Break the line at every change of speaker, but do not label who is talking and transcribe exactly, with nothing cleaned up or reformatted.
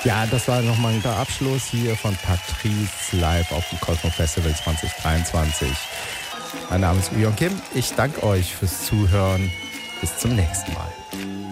Ja, das war nochmal ein Abschluss hier von Patrice live auf dem Cosmo Festival zwanzig dreiundzwanzig. Mein Name ist Ujon Kim. Ich danke euch fürs Zuhören. Bis zum nächsten Mal.